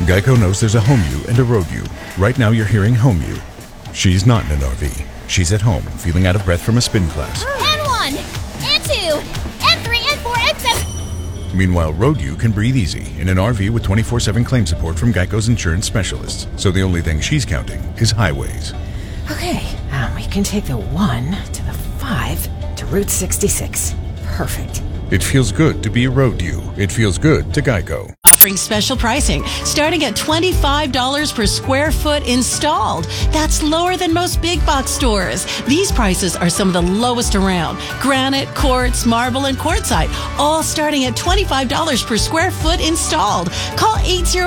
Geico knows there's a home you and a road you. Right now you're hearing home you. She's not in an RV. She's at home, feeling out of breath from a spin class. N1, N2, N3, N4, N7. Meanwhile, road you can breathe easy in an RV with 24/7 claim support from Geico's insurance specialists. So the only thing she's counting is highways. Okay, we can take the 1 to the 5 to Route 66. Perfect. It feels good to be a road you. It feels good to Geico. Offering special pricing, starting at $25 per square foot installed. That's lower than most big box stores. These prices are some of the lowest around. Granite, quartz, marble, and quartzite, all starting at $25 per square foot installed. Call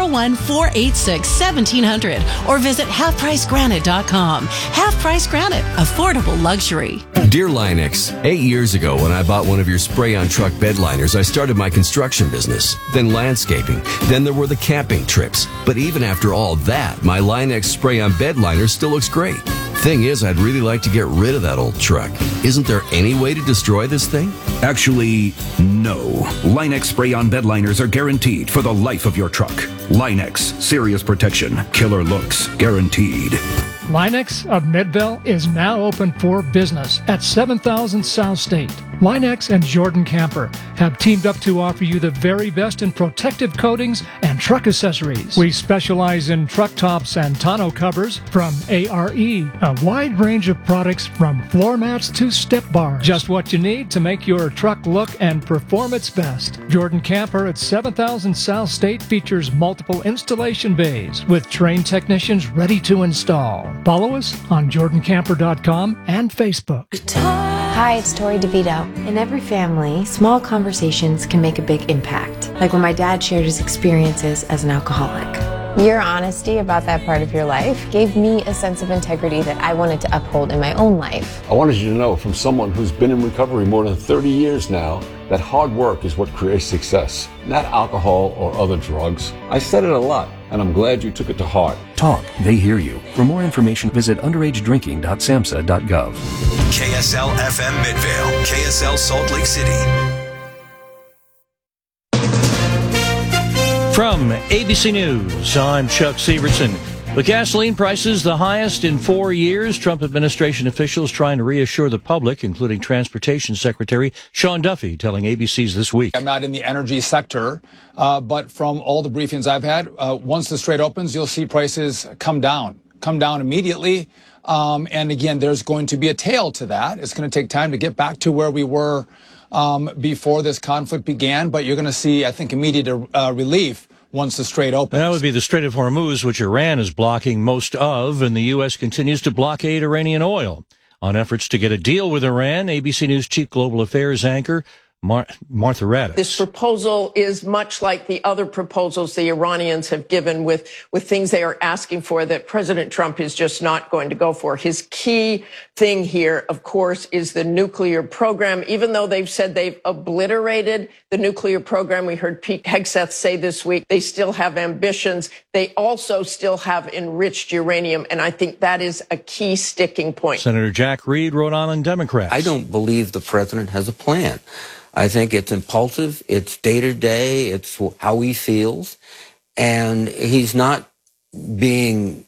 801-486-1700 or visit halfpricegranite.com. Half Price Granite, affordable luxury. Dear Linex, 8 years ago when I bought one of your spray-on truck bed liners, I started my construction business, then landscaping, then there were the camping trips. But even after all that, my Linex spray-on bed liner still looks great. Thing is, I'd really like to get rid of that old truck. Isn't there any way to destroy this thing? Actually, no. Linex spray-on bed liners are guaranteed for the life of your truck. Linex, serious protection, killer looks, guaranteed. Linex of Midvale is now open for business at 7000 South State. Linex and Jordan Camper have teamed up to offer you the very best in protective coatings and truck accessories. We specialize in truck tops and tonneau covers from ARE, a wide range of products from floor mats to step bars. Just what you need to make your truck look and perform its best. Jordan Camper at 7000 South State features multiple installation bays with trained technicians ready to install. Follow us on jordancamper.com and Facebook. Hi, it's Tori DeVito. In every family, small conversations can make a big impact. Like when my dad shared his experiences as an alcoholic. Your honesty about that part of your life gave me a sense of integrity that I wanted to uphold in my own life. I wanted you to know from someone who's been in recovery more than 30 years now that hard work is what creates success, not alcohol or other drugs. I said it a lot, and I'm glad you took it to heart. Talk, they hear you. For more information, visit underagedrinking.samhsa.gov. KSL FM Midvale, KSL Salt Lake City. From ABC News, I'm Chuck Severson. With gasoline prices the highest in 4 years, Trump administration officials trying to reassure the public, including Transportation Secretary Sean Duffy, telling ABC's This Week. I'm not in the energy sector, but from all the briefings I've had, once the Strait opens, you'll see prices come down immediately. And again, there's going to be a tail to that. It's going to take time to get back to where we were before this conflict began, but you're going to see, I think, immediate relief once the Strait opens. That would be the Strait of Hormuz, which Iran is blocking most of, and the U.S. continues to blockade Iranian oil. On efforts to get a deal with Iran, ABC News Chief Global Affairs anchor Martha Raddatz. This proposal is much like the other proposals the Iranians have given with things they are asking for that President Trump is just not going to go for. His key thing here, of course, is the nuclear program. Even though they've said they've obliterated the nuclear program, we heard Pete Hegseth say this week, they still have ambitions. They also still have enriched uranium, and I think that is a key sticking point. Senator Jack Reed, Rhode Island Democrats. I don't believe the president has a plan. I think it's impulsive, it's day-to-day, it's how he feels, and he's not being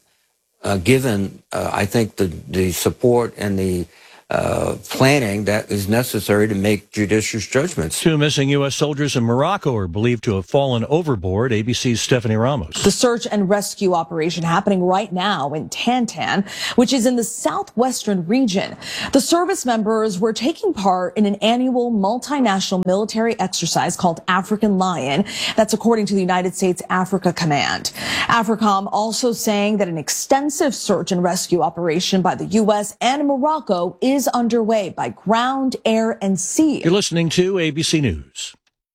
given, I think, the support and the planning that is necessary to make judicious judgments. 2 missing U.S. soldiers in Morocco are believed to have fallen overboard. ABC's Stephanie Ramos. The search and rescue operation happening right now in Tantan, which is in the southwestern region. The service members were taking part in an annual multinational military exercise called African Lion. That's according to the United States Africa Command. AFRICOM also saying that an extensive search and rescue operation by the U.S. and Morocco is underway by ground, air, and sea. You're listening to ABC News.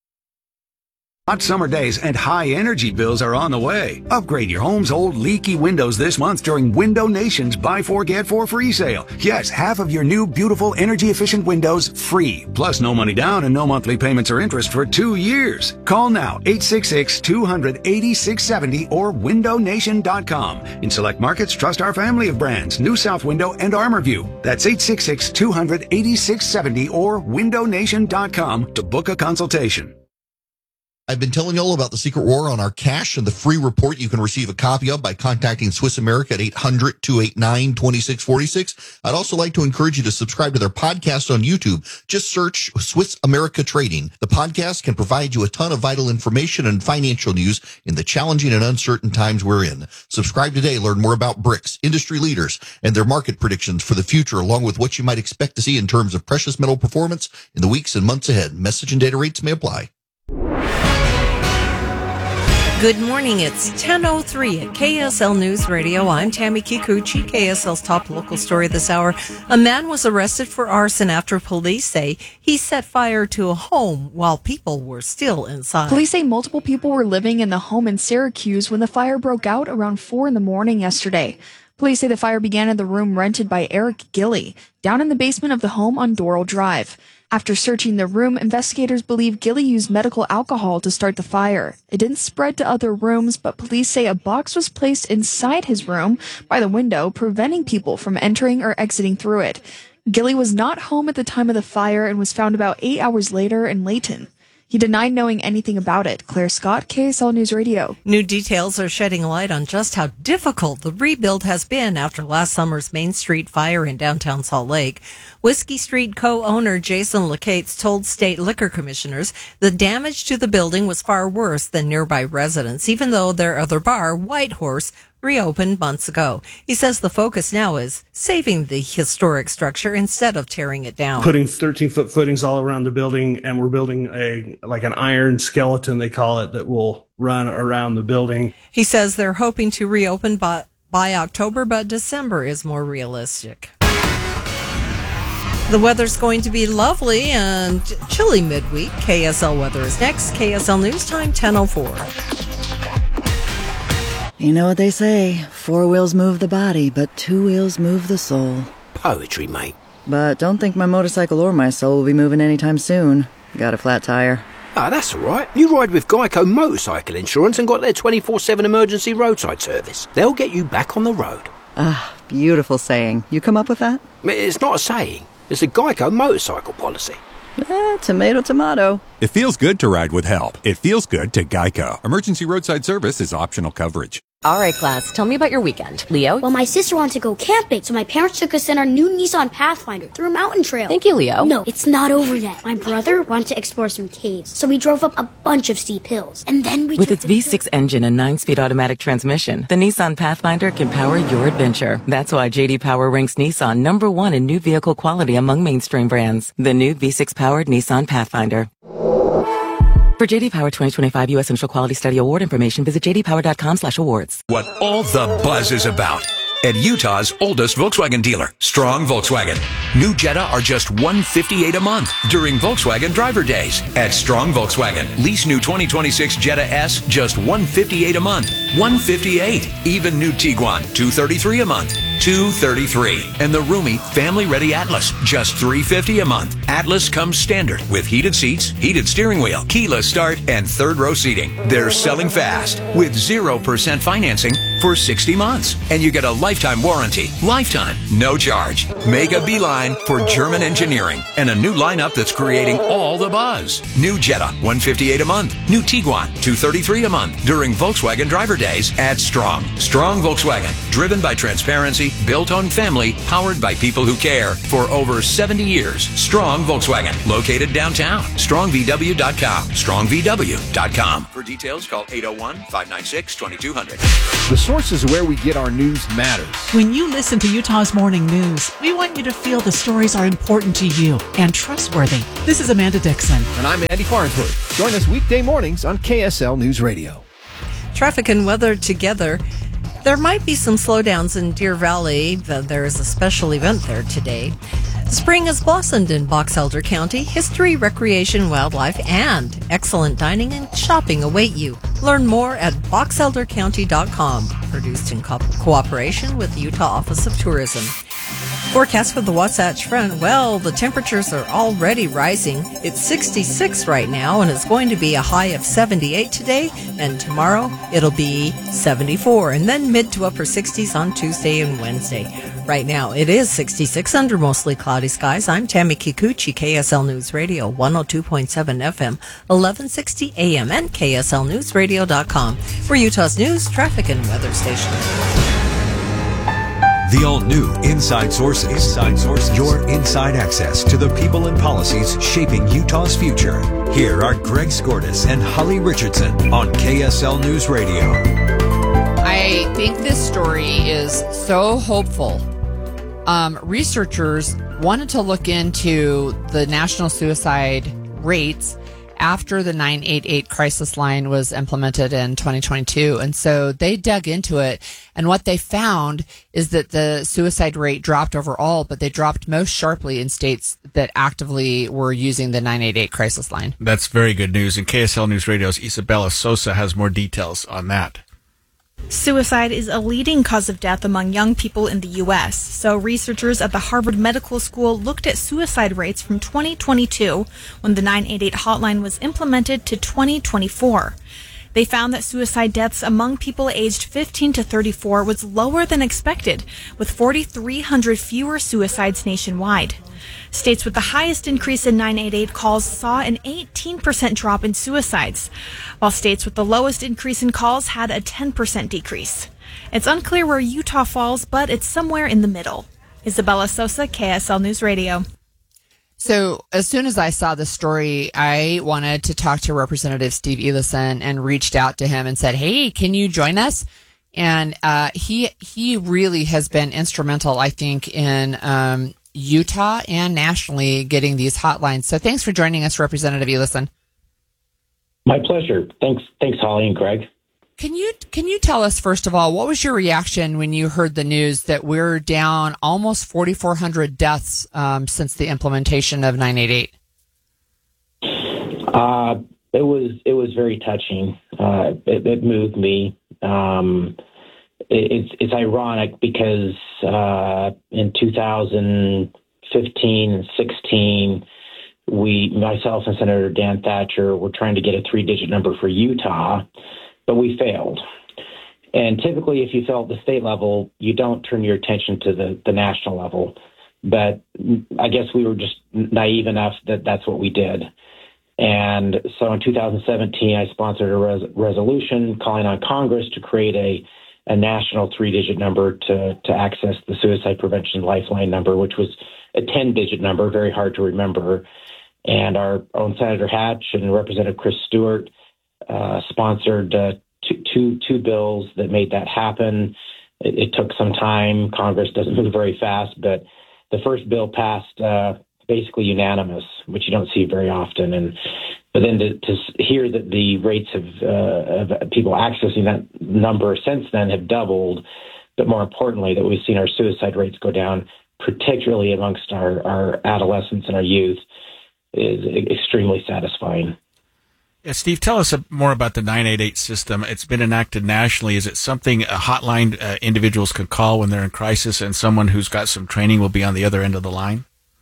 Hot summer days and high energy bills are on the way. Upgrade your home's old leaky windows this month during Window Nation's Buy 4 Get 4 free sale. Yes, half of your new beautiful energy efficient windows free. Plus no money down and no monthly payments or interest for 2 years. Call now 866-200-8670 or windownation.com. In select markets, trust our family of brands, New South Window and ArmorView. That's 866-200-8670 or windownation.com to book a consultation. I've been telling you all about the Secret War on our cash and the free report you can receive a copy of by contacting Swiss America at 800-289-2646. I'd also like to encourage you to subscribe to their podcast on YouTube. Just search Swiss America Trading. The podcast can provide you a ton of vital information and financial news in the challenging and uncertain times we're in. Subscribe today. Learn more about BRICS, industry leaders, and their market predictions for the future, along with what you might expect to see in terms of precious metal performance in the weeks and months ahead. Message and data rates may apply. Good morning. It's 10:03 at KSL News Radio. I'm Tammy Kikuchi. KSL's top local story this hour. A man was arrested for arson after police say he set fire to a home while people were still inside. Police say multiple people were living in the home in Syracuse when the fire broke out around 4 a.m. yesterday. Police say the fire began in the room rented by Eric Gilly, down in the basement of the home on Doral Drive. After searching the room, investigators believe Gilly used medical alcohol to start the fire. It didn't spread to other rooms, but police say a box was placed inside his room by the window, preventing people from entering or exiting through it. Gilly was not home at the time of the fire and was found about 8 hours later in Layton. He denied knowing anything about it. Claire Scott, KSL News Radio. New details are shedding light on just how difficult the rebuild has been after last summer's Main Street fire in downtown Salt Lake. Whiskey Street co-owner Jason Lacates told state liquor commissioners the damage to the building was far worse than nearby residents, even though their other bar, White Horse, reopened months ago. He says the focus now is saving the historic structure instead of tearing it down. Putting 13-foot footings all around the building, and we're building an iron skeleton, they call it, that will run around the building. He says they're hoping to reopen by October, but December is more realistic. The weather's going to be lovely and chilly midweek. KSL weather is next. KSL News Time, 10:04. You know what they say, 4 wheels move the body, but 2 wheels move the soul. Poetry, mate. But don't think my motorcycle or my soul will be moving anytime soon. Got a flat tire. Ah, that's all right. You ride with Geico Motorcycle Insurance and got their 24/7 emergency roadside service. They'll get you back on the road. Ah, beautiful saying. You come up with that? It's not a saying. It's a Geico motorcycle policy. Tomato, tomato. It feels good to ride with help. It feels good to Geico. Emergency roadside service is optional coverage. All right, class, tell me about your weekend. Leo? Well, my sister wanted to go camping, so my parents took us in our new Nissan Pathfinder through a mountain trail. Thank you, Leo. No, it's not over yet. My brother wanted to explore some caves, so we drove up a bunch of steep hills. And then we... With its V6 engine and 9-speed automatic transmission, the Nissan Pathfinder can power your adventure. That's why J.D. Power ranks Nissan #1 in new vehicle quality among mainstream brands. The new V6-powered Nissan Pathfinder. For J.D. Power 2025 U.S. Initial Quality Study Award information, visit jdpower.com/awards. What all the buzz is about. At Utah's oldest Volkswagen dealer, Strong Volkswagen. New Jetta are just $158 a month during Volkswagen Driver Days. At Strong Volkswagen, lease new 2026 Jetta S, just $158 a month. $158. Even new Tiguan, $233 a month. $233. And the roomy, family-ready Atlas, just $350 a month. Atlas comes standard with heated seats, heated steering wheel, keyless start, and third-row seating. They're selling fast with 0% financing for 60 months. And you get a lifetime warranty. Lifetime, no charge. Make a beeline for German engineering and a new lineup that's creating all the buzz. New Jetta, $158 a month. New Tiguan, $233 a month during Volkswagen Driver Days at Strong. Strong Volkswagen, driven by transparency, built on family, powered by people who care. For over 70 years, Strong Volkswagen, located downtown. StrongVW.com. StrongVW.com. For details, call 801-596-2200. The sources where we get our news matters. When you listen to Utah's Morning News, we want you to feel the stories are important to you and trustworthy. This is Amanda Dixon. And I'm Andy Farnsworth. Join us weekday mornings on KSL News Radio. Traffic and weather together. There might be some slowdowns in Deer Valley. There is a special event there today. Spring has blossomed in Box Elder County. History, recreation, wildlife, and excellent dining and shopping await you. Learn more at boxeldercounty.com. Produced in cooperation with the Utah Office of Tourism. Forecast for the Wasatch Front. Well, the temperatures are already rising. It's 66 right now, and it's going to be a high of 78 today. And tomorrow, it'll be 74, and then mid to upper 60s on Tuesday and Wednesday. Right now, it is 66 under mostly cloudy skies. I'm Tammy Kikuchi, KSL News Radio, 102.7 FM, 1160 AM, and KSLNewsRadio.com. We're Utah's news, traffic, and weather station. The all-new Inside Sources. Your inside access to the people and policies shaping Utah's future. Here are Greg Skordas and Holly Richardson on KSL News Radio. I think this story is so hopeful. Researchers wanted to look into the national suicide rates after the 988 crisis line was implemented in 2022. And so they dug into it. And what they found is that the suicide rate dropped overall, but they dropped most sharply in states that actively were using the 988 crisis line. That's very good news. And KSL News Radio's Isabella Sosa has more details on that. Suicide is a leading cause of death among young people in the U.S., so researchers at the Harvard Medical School looked at suicide rates from 2022, when the 988 hotline was implemented, to 2024. They found that suicide deaths among people aged 15 to 34 was lower than expected, with 4,300 fewer suicides nationwide. States with the highest increase in 988 calls saw an 18% drop in suicides, while states with the lowest increase in calls had a 10% decrease. It's unclear where Utah falls, but it's somewhere in the middle. Isabella Sosa, KSL News Radio. So as soon as I saw the story, I wanted to talk to Representative Steve Eliason and reached out to him and said, hey, can you join us? And he really has been instrumental, I think, in Utah and nationally getting these hotlines. So thanks for joining us, Representative Eliason. My pleasure. Thanks, Holly and Greg. Can you tell us, first of all, what was your reaction when you heard the news that we're down almost 4,400 deaths since the implementation of 988? It was very touching. It moved me. It's ironic because in 2015 and 16, myself and Senator Dan Thatcher, were trying to get a 3-digit number for Utah, but we failed. And typically, if you fail at the state level, you don't turn your attention to the national level. But I guess we were just naive enough that that's what we did. And so in 2017, I sponsored a resolution calling on Congress to create a national 3-digit number to access the suicide prevention lifeline number, which was a 10-digit number, very hard to remember. And our own Senator Hatch and Representative Chris Stewart sponsored two bills that made that happen. It took some time. Congress doesn't move very fast, but the first bill passed basically unanimous, which you don't see very often. But then to hear that the rates of people accessing that number since then have doubled, but more importantly, that we've seen our suicide rates go down, particularly amongst our adolescents and our youth, is extremely satisfying. Yeah, Steve, tell us more about the 988 system. It's been enacted nationally. Is it something, a hotline individuals can call when they're in crisis, and someone who's got some training will be on the other end of the line?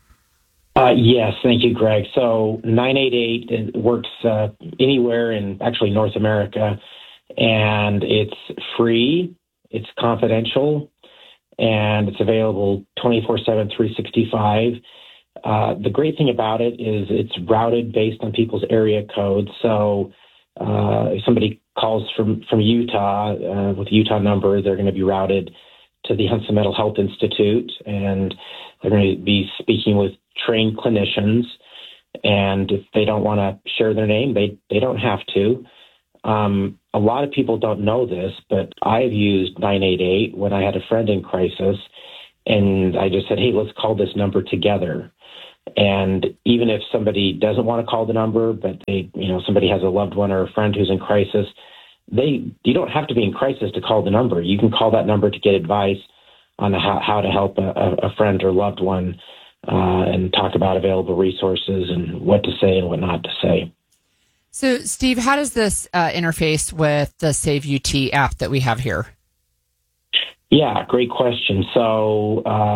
Yes, thank you, Greg. So 988 works anywhere in actually North America, and it's free, it's confidential, and it's available 24/7, 365. The great thing about it is it's routed based on people's area code. So if somebody calls from Utah with a Utah number, they're going to be routed to the Huntsman Mental Health Institute, and they're going to be speaking with trained clinicians. And if they don't want to share their name, they don't have to. A lot of people don't know this, but I've used 988 when I had a friend in crisis, and I just said, hey, let's call this number together. And even if somebody doesn't want to call the number, but somebody has a loved one or a friend who's in crisis, you don't have to be in crisis to call the number. You can call that number to get advice on how to help a friend or loved one, and talk about available resources and what to say and what not to say. So, Steve, how does this interface with the Save UT app that we have here? Yeah, great question. So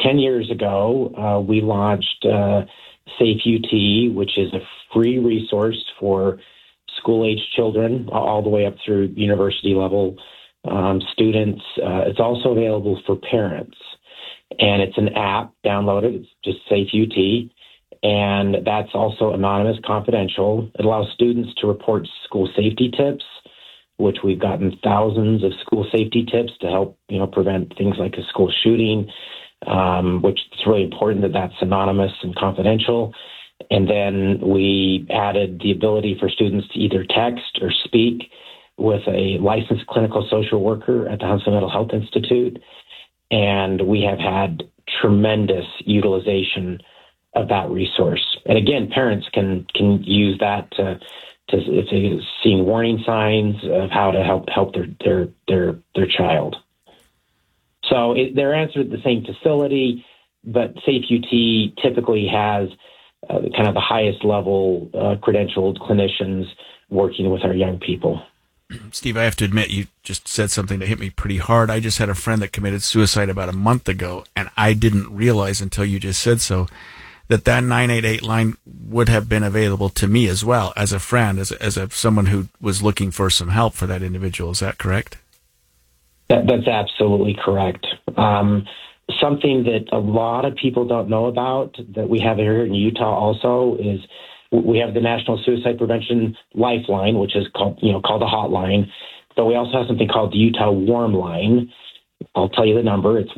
10 years ago, we launched Safe UT, which is a free resource for school-age children all the way up through university level students. It's also available for parents. And it's an app, downloaded. It's just Safe UT. And that's also anonymous, confidential. It allows students to report school safety tips, which we've gotten thousands of school safety tips to help, prevent things like a school shooting, which is really important that that's anonymous and confidential. And then we added the ability for students to either text or speak with a licensed clinical social worker at the Huntsville Mental Health Institute. And we have had tremendous utilization of that resource. And again, parents can use that to if they're seeing warning signs of how to help their child. So they're answered at the same facility, but Safe UT typically has kind of the highest level credentialed clinicians working with our young people. Steve, I have to admit, you just said something that hit me pretty hard. I just had a friend that committed suicide about a month ago, and I didn't realize until you just said so that 988 line would have been available to me as well as a friend, as someone who was looking for some help for that individual. Is that correct? That's absolutely correct. Something that a lot of people don't know about that we have here in Utah also is we have the National Suicide Prevention Lifeline, which is called a hotline, but we also have something called the Utah Warm Line. I'll tell you the number. It's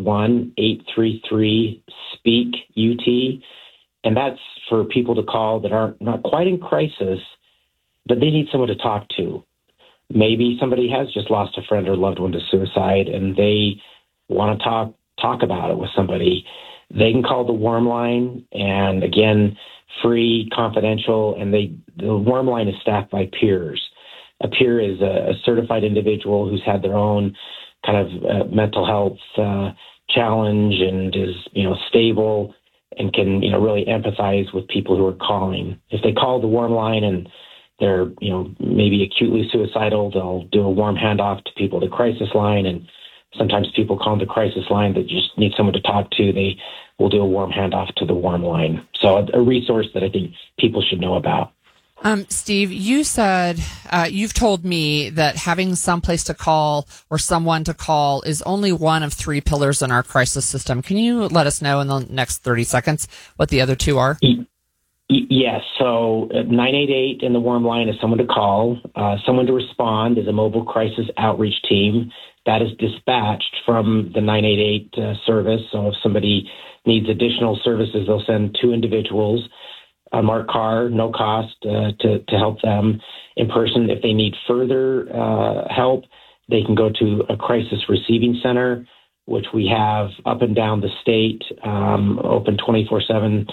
1-833-SPEAK-UT, and that's for people to call that aren't not quite in crisis, but they need someone to talk to. Maybe somebody has just lost a friend or loved one to suicide, and they want to talk about it with somebody. They can call the Warm Line, and again, free, confidential, and the Warm Line is staffed by peers. A peer is a certified individual who's had their own kind of mental health challenge and is, stable and can, really empathize with people who are calling. If they call the Warm Line and they're, maybe acutely suicidal, they'll do a warm handoff to people at the crisis line. And sometimes people call the crisis line that just need someone to talk to. They will do a warm handoff to the Warm Line. So a resource that I think people should know about. Steve, you said, you've told me that having some place to call or someone to call is only one of three pillars in our crisis system. Can you let us know in the next 30 seconds what the other two are? Yes. So 988 in the Warm Line is someone to call. Someone to respond is a mobile crisis outreach team that is dispatched from the 988 service. So if somebody needs additional services, they'll send two individuals, a marked car, no cost, to help them in person. If they need further help, they can go to a crisis receiving center, which we have up and down the state, open 24/7,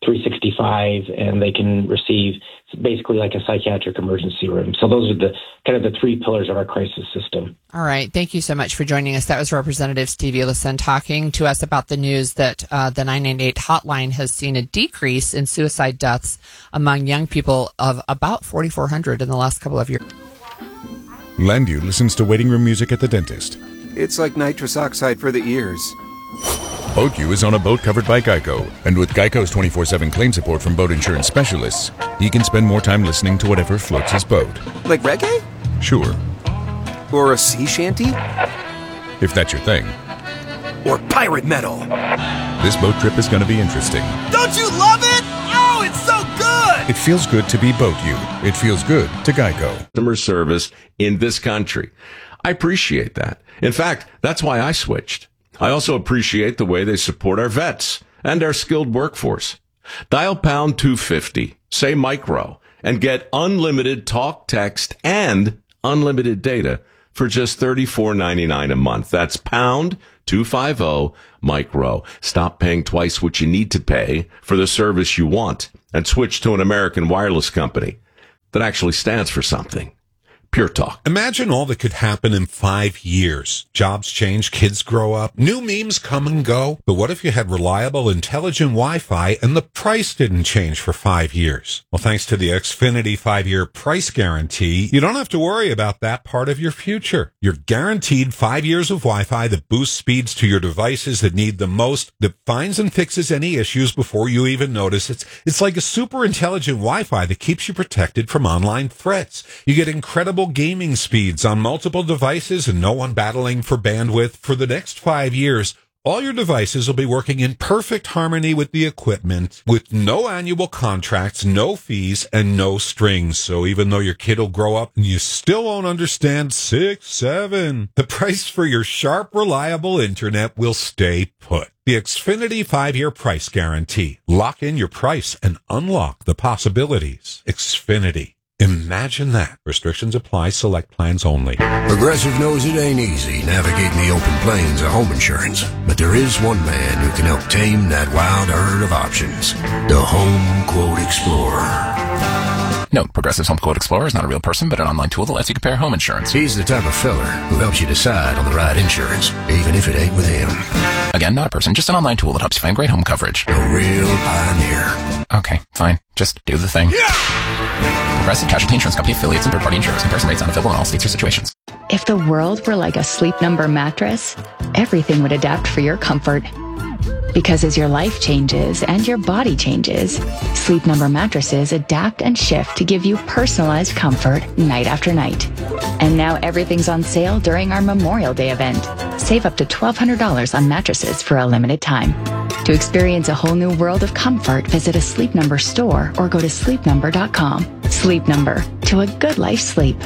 365, and they can receive basically like a psychiatric emergency room. So those are the kind of the three pillars of our crisis system. All right. Thank you so much for joining us. That was Representative Steve Eliason talking to us about the news that the 988 hotline has seen a decrease in suicide deaths among young people of about 4,400 in the last couple of years. Landview listens to waiting room music at the dentist. It's like nitrous oxide for the ears. BoatU is on a boat covered by Geico, and with Geico's 24/7 claim support from boat insurance specialists, he can spend more time listening to whatever floats his boat. Like reggae? Sure. Or a sea shanty? If that's your thing. Or pirate metal? This boat trip is going to be interesting. Don't you love it? Oh, it's so good! It feels good to be BoatU. It feels good to Geico. Customer service in this country. I appreciate that. In fact, that's why I switched. I also appreciate the way they support our vets and our skilled workforce. Dial pound 250, say micro, and get unlimited talk, text, and unlimited data for just $34.99 a month. That's pound 250 micro. Stop paying twice what you need to pay for the service you want and switch to an American wireless company that actually stands for something. Pure Talk. Imagine all that could happen in 5 years. Jobs change, kids grow up, new memes come and go. But what if you had reliable, intelligent Wi-Fi and the price didn't change for 5 years? Well, thanks to the Xfinity 5-year price guarantee, you don't have to worry about that part of your future. You're guaranteed 5 years of Wi-Fi that boosts speeds to your devices that need the most, that finds and fixes any issues before you even notice. It's like a super intelligent Wi-Fi that keeps you protected from online threats. You get incredible gaming speeds on multiple devices and no one battling for bandwidth for the next 5 years. All your devices will be working in perfect harmony with the equipment, with no annual contracts, no fees, and no strings. So even though your kid will grow up and you still won't understand 6, 7, the price for your sharp, reliable internet will stay put. The Xfinity 5-year price guarantee. Lock in your price and unlock the possibilities. Xfinity. Imagine that. Restrictions apply. Select plans only. Progressive knows it ain't easy navigating the open plains of home insurance, but there is one man who can help tame that wild herd of options. The Home Quote Explorer. Note, Progressive's Home Quote Explorer is not a real person, but an online tool that lets you compare home insurance. He's the type of feller who helps you decide on the right insurance, even if it ain't with him. Again, not a person, just an online tool that helps you find great home coverage. A real pioneer. Okay, fine. Just do the thing. Progressive Casualty Insurance Company affiliates and third-party insurers. Comparison rates not available in all states or situations. If the world were like a Sleep Number mattress, everything would adapt for your comfort. Because as your life changes and your body changes, Sleep Number mattresses adapt and shift to give you personalized comfort night after night. And now everything's on sale during our Memorial Day event. Save up to $1,200 on mattresses for a limited time. To experience a whole new world of comfort, visit a Sleep Number store or go to sleepnumber.com. Sleep Number, to a good night's sleep.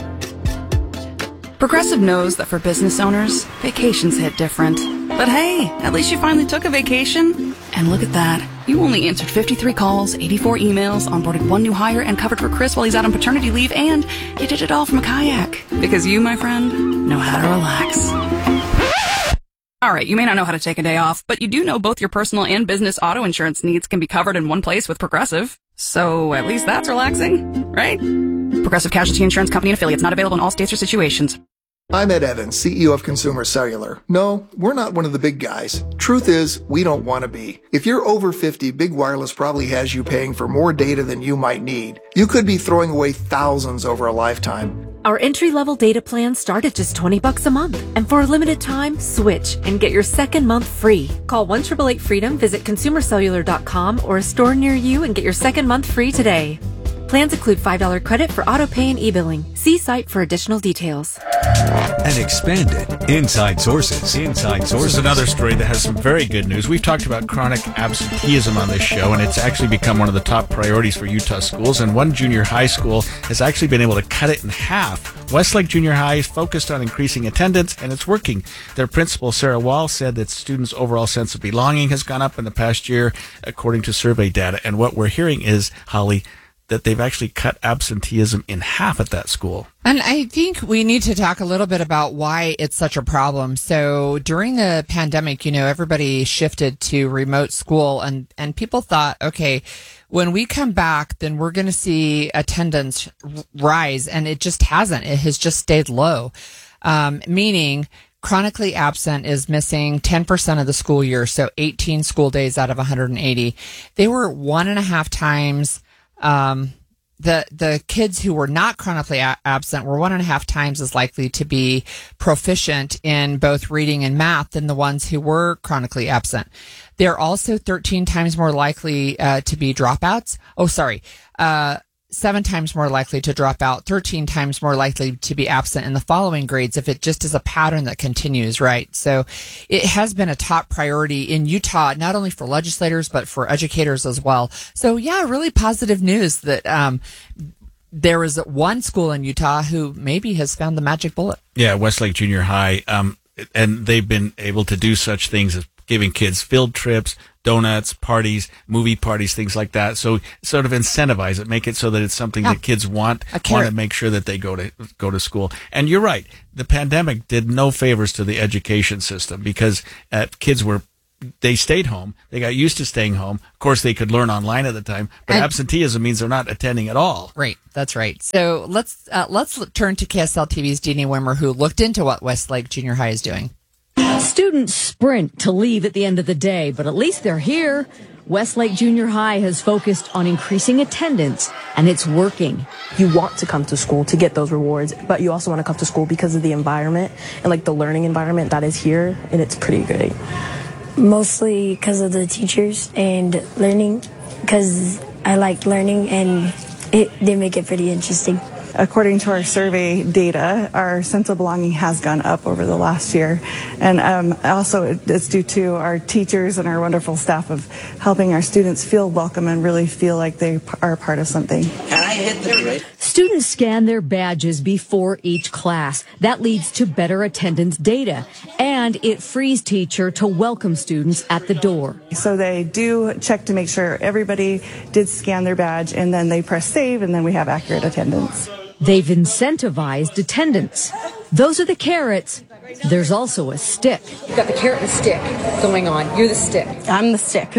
Progressive knows that for business owners, vacations hit different. But hey, at least you finally took a vacation. And look at that. You only answered 53 calls, 84 emails, onboarded 1 new hire, and covered for Chris while he's out on paternity leave, and you did it all from a kayak. Because you, my friend, know how to relax. Alright, you may not know how to take a day off, but you do know both your personal and business auto insurance needs can be covered in one place with Progressive. So at least that's relaxing, right? Progressive Casualty Insurance Company and affiliates, not available in all states or situations. I'm Ed Evans, CEO of Consumer Cellular. No, we're not one of the big guys. Truth is, we don't want to be. If you're over 50, Big Wireless probably has you paying for more data than you might need. You could be throwing away thousands over a lifetime. Our entry-level data plans start at just $20 a month. And for a limited time, switch and get your second month free. Call 1-888-FREEDOM, visit consumercellular.com or a store near you and get your second month free today. Plans include $5 credit for auto pay and e-billing. See site for additional details. And expanded Inside Sources. Inside Sources. This is another story that has some very good news. We've talked about chronic absenteeism on this show, and it's actually become one of the top priorities for Utah schools. And one junior high school has actually been able to cut it in half. Westlake Junior High is focused on increasing attendance, and it's working. Their principal, Sarah Wall, said that students' overall sense of belonging has gone up in the past year, according to survey data. And what we're hearing is, Holly, that they've actually cut absenteeism in half at that school. And I think we need to talk a little bit about why it's such a problem. So during the pandemic, everybody shifted to remote school and people thought, okay, when we come back, then we're going to see attendance rise. And it just hasn't. It has just stayed low, meaning chronically absent is missing 10% of the school year. So 18 school days out of 180. They were 1.5 times the kids who were not chronically absent were 1.5 times as likely to be proficient in both reading and math than the ones who were chronically absent. They're also 13 times more likely to be dropouts. 7 times more likely to drop out, 13 times more likely to be absent in the following grades if it just is a pattern that continues, right? So it has been a top priority in Utah, not only for legislators, but for educators as well. So yeah, really positive news that there is one school in Utah who maybe has found the magic bullet. Yeah, Westlake Junior High, and they've been able to do such things as giving kids field trips, donuts, parties, movie parties, things like that. So sort of incentivize it, make it so that it's something that kids want to make sure that they go to school. And you're right. The pandemic did no favors to the education system because kids were they stayed home. They got used to staying home. Of course, they could learn online at the time, but absenteeism means they're not attending at all. Right. That's right. So let's turn to KSL TV's Jeannie Wimmer, who looked into what Westlake Junior High is doing. Students sprint to leave at the end of the day, but at least they're here. Westlake Junior High has focused on increasing attendance, and it's working. You want to come to school to get those rewards, but you also want to come to school because of the environment and like the learning environment that is here, and it's pretty great. Mostly because of the teachers and learning, because I like learning and they make it pretty interesting. According to our survey data, our sense of belonging has gone up over the last year. And also it's due to our teachers and our wonderful staff of helping our students feel welcome and really feel like they are a part of something. Students scan their badges before each class. That leads to better attendance data, and it frees teacher to welcome students at the door. So they do check to make sure everybody did scan their badge, and then they press save, and then we have accurate attendance. They've incentivized attendance. Those are the carrots. There's also a stick. You've got the carrot and stick going on. You're the stick. I'm the stick.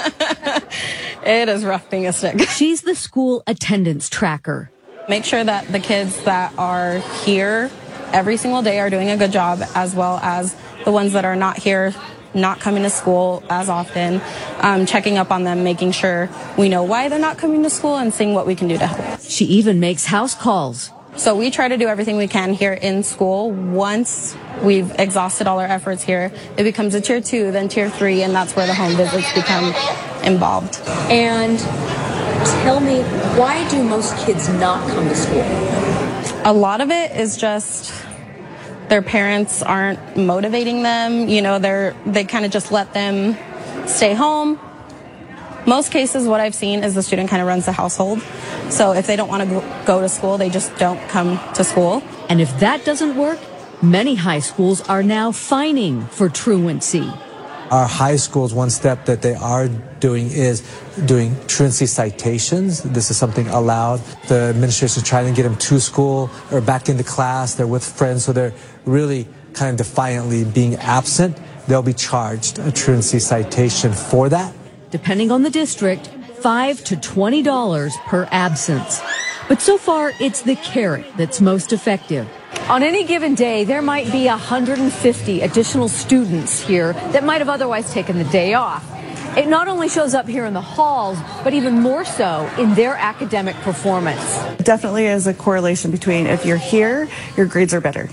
It is rough being a stick. She's the school attendance tracker. Make sure that the kids that are here every single day are doing a good job, as well as the ones that are not here, not coming to school as often, checking up on them, making sure we know why they're not coming to school and seeing what we can do to help. She even makes house calls. So we try to do everything we can here in school. Once we've exhausted all our efforts here, it becomes a tier 2, then tier 3, and that's where the home visits become involved. And tell me, why do most kids not come to school? A lot of it is just their parents aren't motivating them. You know, they kind of just let them stay home. Most cases, what I've seen is the student kind of runs the household. So if they don't want to go to school, they just don't come to school. And if that doesn't work, many high schools are now fining for truancy. Our high schools, one step that they are doing is doing truancy citations. This is something allowed. The administration is trying to get them to school or back into class. They're with friends, so they're really kind of defiantly being absent. They'll be charged a truancy citation for that. Depending on the district, $5 to $20 per absence. But so far, it's the carrot that's most effective. On any given day, there might be 150 additional students here that might have otherwise taken the day off. It not only shows up here in the halls, but even more so in their academic performance. Definitely is a correlation between if you're here, your grades are better.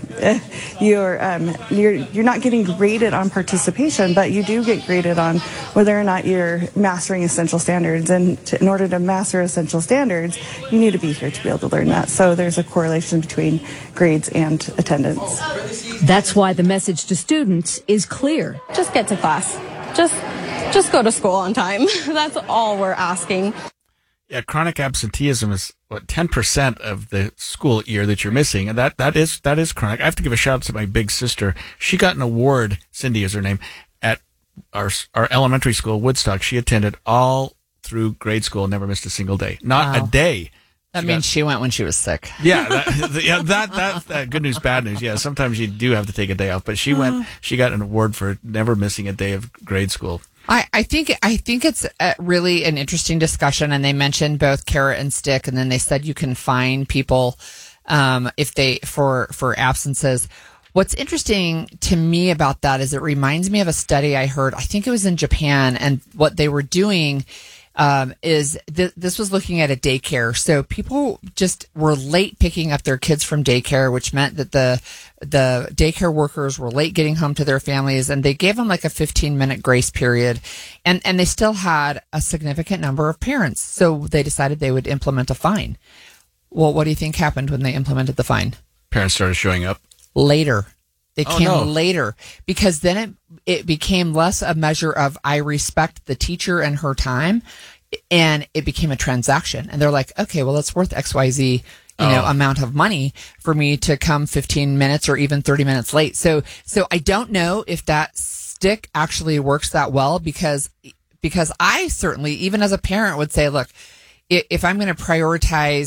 You're not getting graded on participation, but you do get graded on whether or not you're mastering essential standards. And in order to master essential standards, you need to be here to be able to learn that. So there's a correlation between grades and attendance. That's why the message to students is clear. Just get to class. Just go to school on time. That's all we're asking. Yeah, chronic absenteeism is 10% of the school year that you're missing, and that is chronic. I have to give a shout out to my big sister. She got an award, Cindy is her name, at our elementary school, Woodstock. She attended all through grade school, never missed a single day, not a day. That means she went when she was sick. Yeah, that good news, bad news. Yeah, sometimes you do have to take a day off, but she went. She got an award for never missing a day of grade school. I think it's really an interesting discussion, and they mentioned both carrot and stick, and then they said you can fine people if they for absences. What's interesting to me about that is it reminds me of a study I heard. I think it was in Japan, and what they were doing this was looking at a daycare. So people just were late picking up their kids from daycare, which meant that the daycare workers were late getting home to their families, and they gave them like a 15-minute grace period. And they still had a significant number of parents. So they decided they would implement a fine. Well, what do you think happened when they implemented the fine? Parents started showing up later. They came later because then it became less a measure of I respect the teacher and her time, and it became a transaction. And they're like, okay, well, it's worth XYZ, amount of money for me to come 15 minutes or even 30 minutes late. So I don't know if that stick actually works that well because I certainly, even as a parent, would say, look, if I'm going to prioritize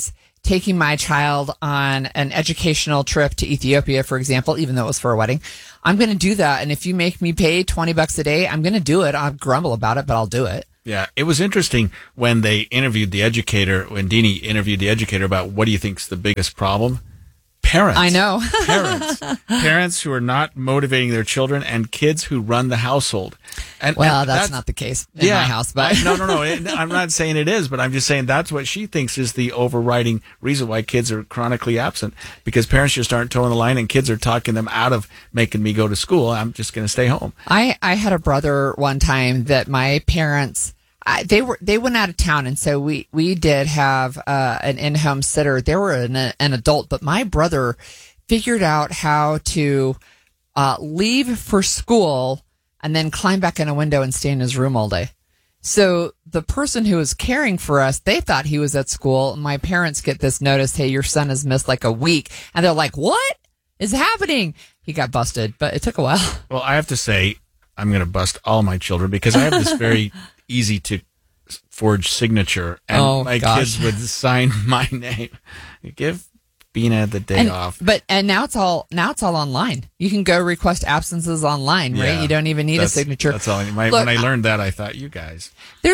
taking my child on an educational trip to Ethiopia, for example, even though it was for a wedding, I'm going to do that. And if you make me pay $20 a day, I'm going to do it. I'll grumble about it, but I'll do it. Yeah, it was interesting when they interviewed the educator, when Deanie interviewed the educator about what do you think's the biggest problem? Parents. I know. Parents who are not motivating their children and kids who run the household. And that's not the case in my house. But No. I'm not saying it is, but I'm just saying that's what she thinks is the overriding reason why kids are chronically absent, because parents just aren't towing the line and kids are talking them out of making me go to school. I'm just going to stay home. I had a brother one time that my parents... they went out of town, and so we did have an in-home sitter. They were an adult, but my brother figured out how to leave for school and then climb back in a window and stay in his room all day. So the person who was caring for us, they thought he was at school. My parents get this notice, hey, your son has missed like a week. And they're like, what is happening? He got busted, but it took a while. Well, I have to say, I'm going to bust all my children because I have this very easy to forge signature, and my kids would sign my name. Give Bina the day off. And now it's all online. You can go request absences online, right? You don't even need a signature. That's all. When I learned that, I thought, you guys.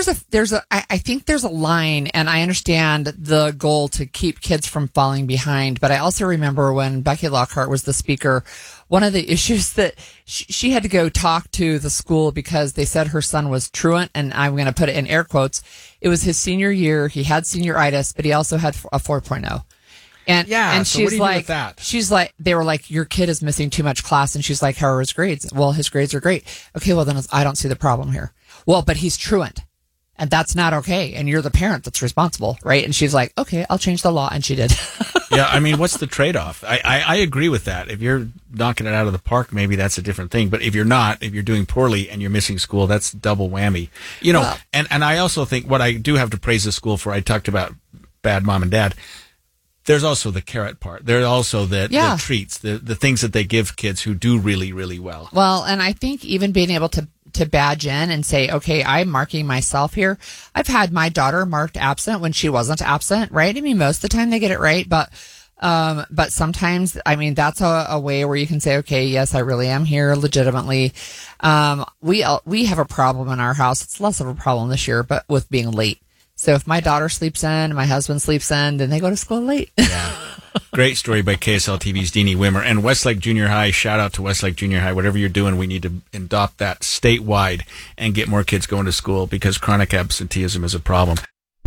I think there's a line, and I understand the goal to keep kids from falling behind. But I also remember when Becky Lockhart was the speaker, one of the issues that she had to go talk to the school because they said her son was truant, and I'm going to put it in air quotes. It was his senior year. He had senioritis, but he also had a 4.0. And so what do you do with that? She's like, they were like, your kid is missing too much class. And she's like, how are his grades? Well, his grades are great. Okay, well, then I don't see the problem here. Well, but he's truant. And that's not okay. And you're the parent that's responsible, right? And she's like, okay, I'll change the law. And she did. Yeah, I mean, what's the trade-off? I agree with that. If you're knocking it out of the park, maybe that's a different thing. But if you're not, if you're doing poorly and you're missing school, that's double whammy. You know, and I also think what I do have to praise the school for, I talked about bad mom and dad. There's also the carrot part. There's also the treats, the things that they give kids who do really, really well. Well, and I think even being able to badge in and say, okay, I'm marking myself here. I've had my daughter marked absent when she wasn't absent, right? I mean, most of the time they get it right, but sometimes, I mean, that's a way where you can say, okay, yes, I really am here legitimately. We have a problem in our house. It's less of a problem this year, but with being late. So if my daughter sleeps in, my husband sleeps in, then they go to school late. Yeah. Great story by KSL TV's Deanie Wimmer. And Westlake Junior High, shout out to Westlake Junior High. Whatever you're doing, we need to adopt that statewide and get more kids going to school because chronic absenteeism is a problem.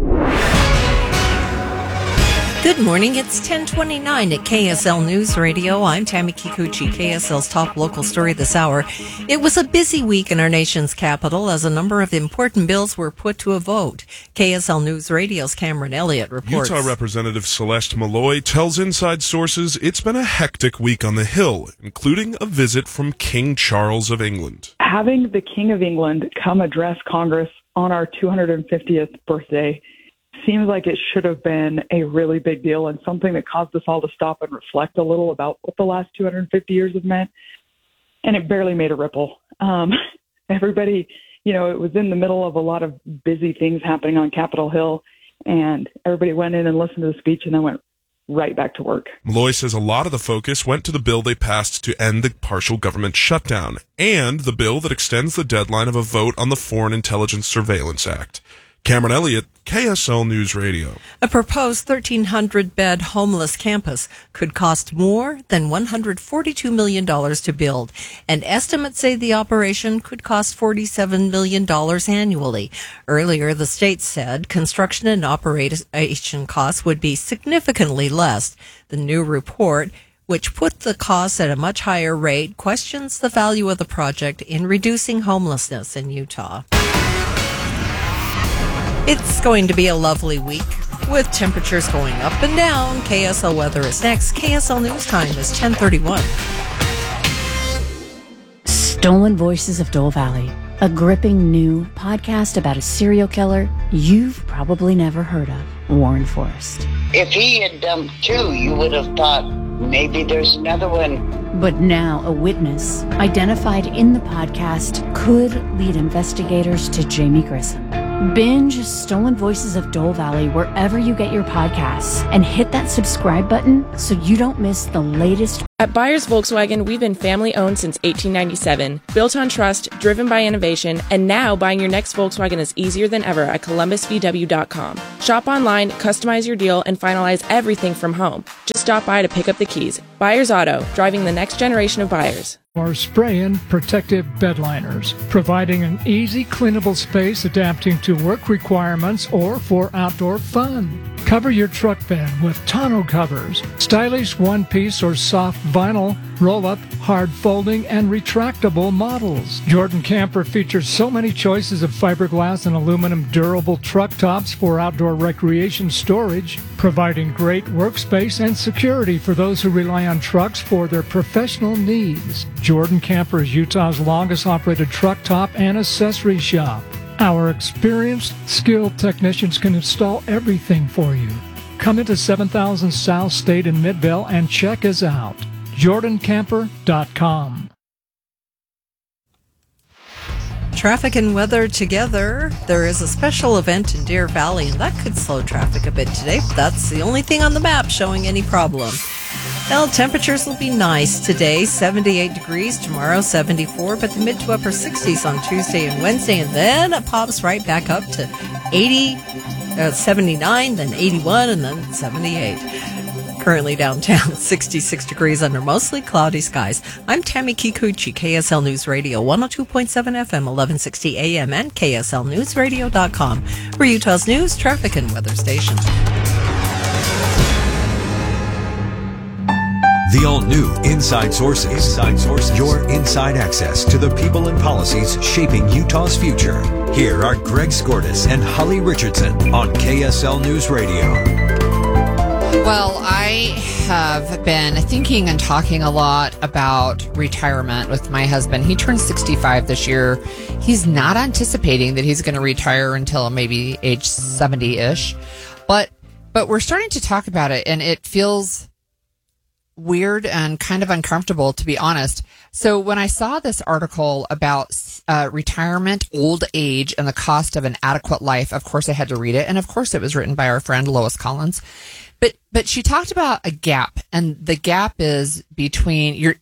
Good morning. It's 10:29 at KSL News Radio. I'm Tammy Kikuchi, KSL's top local story this hour. It was a busy week in our nation's capital as a number of important bills were put to a vote. KSL News Radio's Cameron Elliott reports. Utah Representative Celeste Malloy tells inside sources it's been a hectic week on the Hill, including a visit from King Charles of England. Having the King of England come address Congress on our 250th birthday seems like it should have been a really big deal and something that caused us all to stop and reflect a little about what the last 250 years have meant. And it barely made a ripple. Everybody, it was in the middle of a lot of busy things happening on Capitol Hill, and everybody went in and listened to the speech and then went right back to work. Malloy says a lot of the focus went to the bill they passed to end the partial government shutdown and the bill that extends the deadline of a vote on the Foreign Intelligence Surveillance Act. Cameron Elliott, KSL News Radio. A proposed 1,300-bed homeless campus could cost more than $142 million to build, and estimates say the operation could cost $47 million annually. Earlier, the state said construction and operation costs would be significantly less. The new report, which put the costs at a much higher rate, questions the value of the project in reducing homelessness in Utah. It's going to be a lovely week with temperatures going up and down. KSL weather is next. KSL News Time is 10:31. Stolen Voices of Dole Valley, a gripping new podcast about a serial killer you've probably never heard of, Warren Forrest. If he had dumped two, you would have thought maybe there's another one. But now a witness identified in the podcast could lead investigators to Jamie Grissom. Binge Stolen Voices of Dole Valley wherever you get your podcasts and hit that subscribe button so you don't miss the latest. At Byers Volkswagen, we've been family-owned since 1897, built on trust, driven by innovation, and now buying your next Volkswagen is easier than ever at ColumbusVW.com. Shop online, customize your deal, and finalize everything from home. Just stop by to pick up the keys. Byers Auto, driving the next generation of buyers. Or spray-in protective bed liners, providing an easy, cleanable space adapting to work requirements or for outdoor fun. Cover your truck bed with tonneau covers, stylish one-piece or soft vinyl, roll-up, hard folding, and retractable models. Jordan Camper features so many choices of fiberglass and aluminum durable truck tops for outdoor recreation storage, providing great workspace and security for those who rely on trucks for their professional needs. Jordan Camper is Utah's longest operated truck top and accessory shop. Our experienced, skilled technicians can install everything for you. Come into 7000 South State in Midvale and check us out. JordanCamper.com. Traffic and weather together. There is a special event in Deer Valley, and that could slow traffic a bit today. But that's the only thing on the map showing any problem. Well, temperatures will be nice today, 78 degrees, tomorrow 74, but the mid to upper 60s on Tuesday and Wednesday, and then it pops right back up to 79, then 81, and then 78. Currently downtown, 66 degrees under mostly cloudy skies. I'm Tammy Kikuchi, KSL News Radio, 102.7 FM, 1160 AM, and KSLNewsRadio.com. We're Utah's news, traffic, and weather station. The all-new Inside Sources. Your inside access to the people and policies shaping Utah's future. Here are Greg Skordas and Holly Richardson on KSL News Radio. Well, I have been thinking and talking a lot about retirement with my husband. He turns 65 this year. He's not anticipating that he's going to retire until maybe age 70-ish. But we're starting to talk about it, and it feels weird and kind of uncomfortable, to be honest. So when I saw this article about retirement, old age, and the cost of an adequate life, of course I had to read it. And of course it was written by our friend Lois Collins. But she talked about a gap, and the gap is between you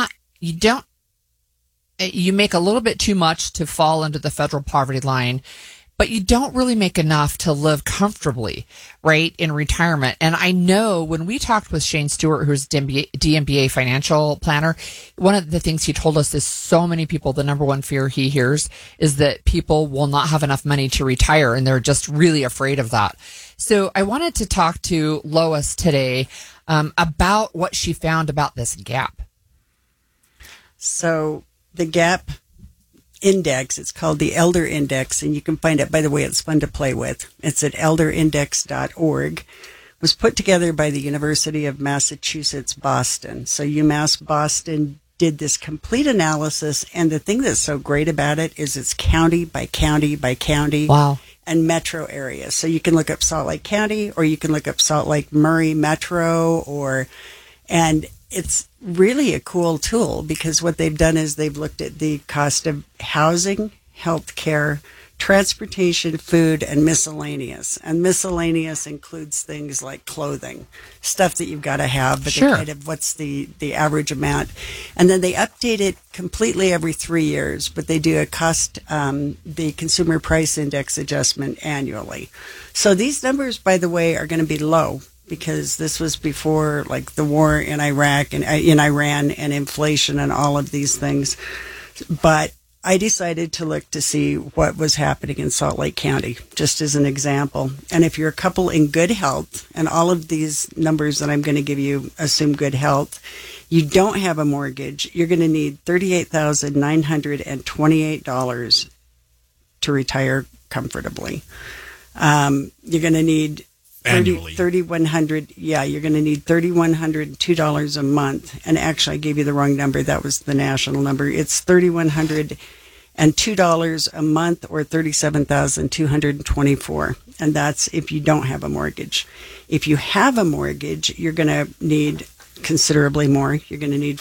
make a little bit too much to fall under the federal poverty line, but you don't really make enough to live comfortably, right, in retirement. And I know when we talked with Shane Stewart, who's DMBA financial planner, one of the things he told us is so many people, the number one fear he hears is that people will not have enough money to retire, and they're just really afraid of that. So I wanted to talk to Lois today about what she found about this gap. So the gap index, it's called the Elder Index, and you can find it, by the way, it's fun to play with. It's at elderindex.org. It was put together by the University of Massachusetts, Boston. So UMass Boston did this complete analysis, and the thing that's so great about it is it's county by county by county. Wow. And metro areas. So you can look up Salt Lake County, or you can look up Salt Lake Murray Metro, and it's really a cool tool because what they've done is they've looked at the cost of housing, health care, transportation, food, and miscellaneous. And miscellaneous includes things like clothing, stuff that you've got to have, but sure. Kind of what's the average amount. And then they update it completely every 3 years, but they do the Consumer Price Index adjustment annually. So these numbers, by the way, are going to be low because this was before like the war in Iraq and in Iran and inflation and all of these things. But I decided to look to see what was happening in Salt Lake County, just as an example. And if you're a couple in good health, and all of these numbers that I'm going to give you assume good health, you don't have a mortgage, you're going to need $38,928 to retire comfortably. You're going to need $3,100. Yeah, you're going to need $3,102 a month. And actually, I gave you the wrong number. That was the national number. It's $3,102 a month, or $37,224. And that's if you don't have a mortgage. If you have a mortgage, you're going to need considerably more. You're going to need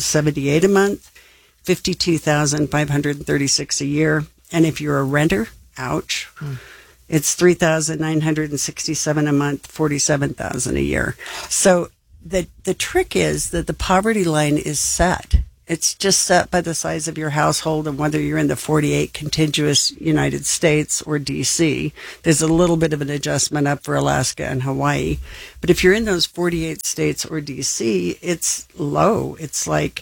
$4,378 a month, $52,536 a year. And if you're a renter, Ouch. It's $3,967 a month, $47,000 a year. So the trick is that the poverty line is set. It's just set by the size of your household and whether you're in the 48 contiguous United States or D.C. There's a little bit of an adjustment up for Alaska and Hawaii. But if you're in those 48 states or D.C., it's low. It's like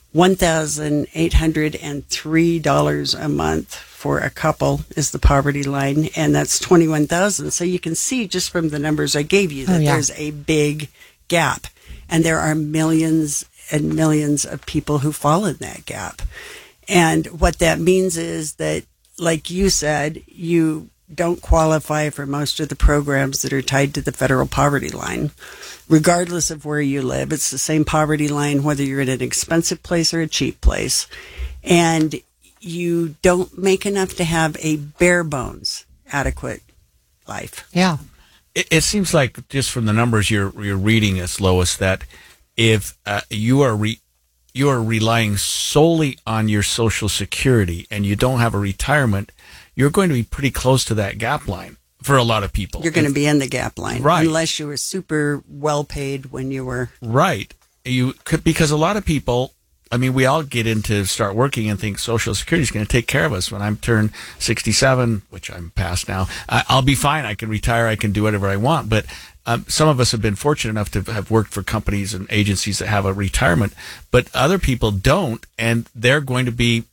$1,803 a month for a couple is the poverty line, and that's $21,000. So you can see just from the numbers I gave you that there's a big gap, and there are millions and millions of people who fall in that gap. And what that means is that, like you said, you don't qualify for most of the programs that are tied to the federal poverty line, regardless of where you live. It's the same poverty line, whether you're in an expensive place or a cheap place. And you don't make enough to have a bare bones adequate life. Yeah. It seems like just from the numbers you're reading us, Lois, that if you are relying solely on your Social Security and you don't have a retirement, you're going to be pretty close to that gap line for a lot of people. You're going to be in the gap line, right? Unless you were super well paid when you were right. You could, because a lot of people. I mean, we all get into start working and think Social Security is going to take care of us. When I'm turned 67, which I'm past now, I'll be fine. I can retire. I can do whatever I want. But some of us have been fortunate enough to have worked for companies and agencies that have a retirement, but other people don't, and they're going to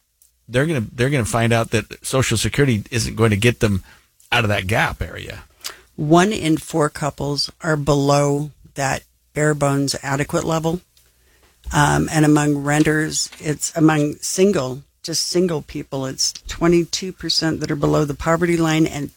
find out that Social Security isn't going to get them out of that gap area. 1 in 4 couples are below that bare bones adequate level. And among renters, it's among single people, it's 22% that are below the poverty line and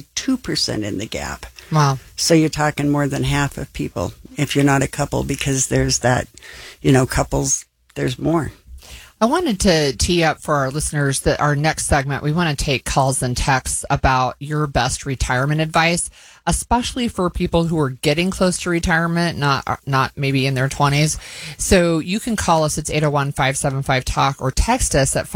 32% in the gap. Wow. So you're talking more than half of people if you're not a couple, because there's that, couples, there's more. I wanted to tee up for our listeners that our next segment, we want to take calls and texts about your best retirement advice, especially for people who are getting close to retirement, not maybe in their 20s. So you can call us. It's 801-575-TALK, or text us at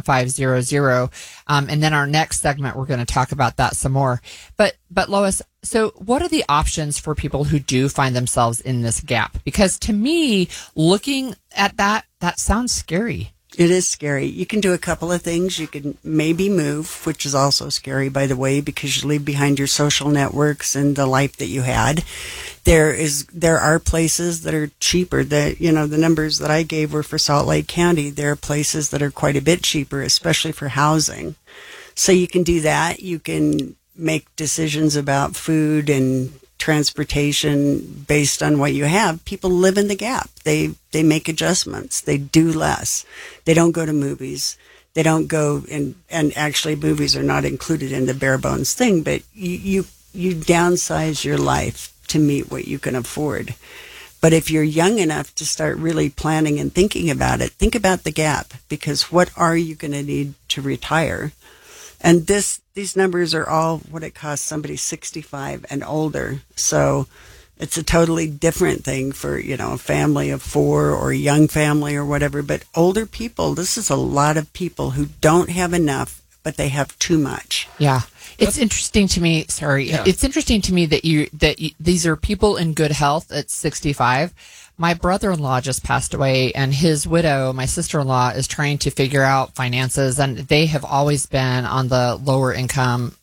57500. And then our next segment, we're going to talk about that some more. But Lois, so what are the options for people who do find themselves in this gap? Because to me, looking at that sounds scary. It is scary. You can do a couple of things. You can maybe move, which is also scary, by the way, because you leave behind your social networks and the life that you had. There are places that are cheaper. The numbers that I gave were for Salt Lake County. There are places that are quite a bit cheaper, especially for housing. So you can do that. You can make decisions about food and transportation based on what you have. People live in the gap. They make adjustments. They do less. They don't go to movies. They don't go and actually movies are not included in the bare bones thing, but you downsize your life to meet what you can afford. But if you're young enough to start really planning and thinking about it, think about the gap, because what are you going to need to retire? And these numbers are all what it costs somebody 65 and older. So it's a totally different thing for, a family of 4 or a young family or whatever. But older people, this is a lot of people who don't have enough, but they have too much. Yeah. It's interesting to me. Sorry. Yeah. It's interesting to me that these are people in good health at 65. My brother-in-law just passed away, and his widow, my sister-in-law, is trying to figure out finances, and they have always been on the lower income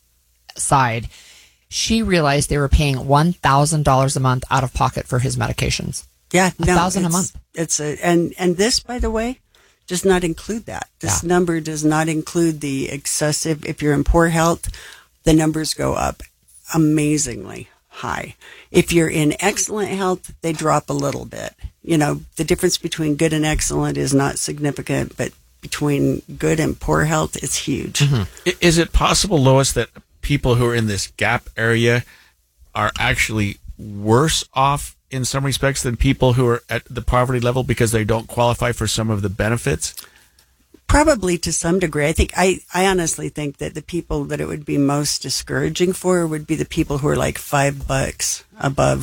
side. She realized they were paying $1,000 a month out of pocket for his medications. Yeah, $1,000 a month. And this, by the way, does not include that. This number does not include the excessive. If you're in poor health, the numbers go up amazingly high. If you're in excellent health, they drop a little bit. The difference between good and excellent is not significant, but between good and poor health, it's huge. Mm-hmm. Is it possible, Lois, that people who are in this gap area are actually worse off in some respects than people who are at the poverty level because they don't qualify for some of the benefits? Probably to some degree. I honestly think that the people that it would be most discouraging for would be the people who are like $5 above